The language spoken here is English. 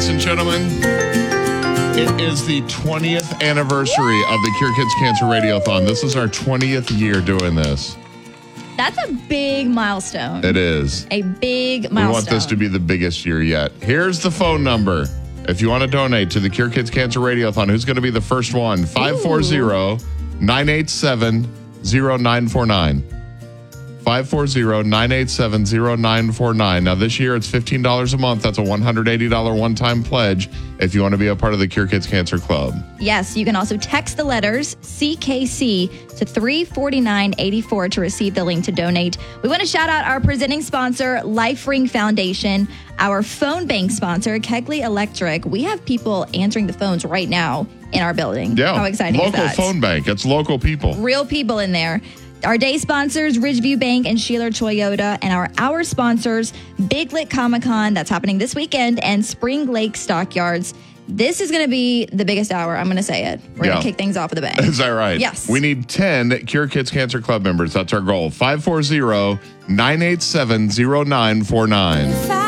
ladies and gentlemen. It is the 20th anniversary of the Cure Kids Cancer Radiothon. This is our 20th year doing this. That's a big milestone. It is. A big milestone. We want this to be the biggest year yet. Here's the phone number. If you want to donate to the Cure Kids Cancer Radiothon, who's going to be the first one? 540-987-0949. 540-987-0949. Now, this year, it's $15 a month. That's a $180 one-time pledge if you want to be a part of the Cure Kids Cancer Club. Yes, you can also text the letters CKC to 34984 to receive the link to donate. We want to shout out our presenting sponsor, Life Ring Foundation, our phone bank sponsor, Kegley Electric. We have people answering the phones right now in our building. Yeah. How exciting is that? Local phone bank. It's local people. Real people in there. Our day sponsors, Ridgeview Bank and Sheeler Toyota, and our hour sponsors, Big Lit Comic-Con, that's happening this weekend, and Spring Lake Stockyards. This is going to be the biggest hour. I'm going to say it. We're going to kick things off with a bang. Is that right? Yes. We need 10 Cure Kids Cancer Club members. That's our goal. 540-987-0949.